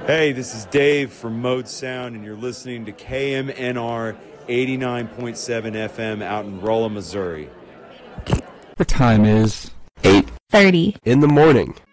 Hey, this is Dave from Mode Sound, and you're listening to KMNR 89.7 FM out in Rolla, Missouri. The time is 8:30 in the morning.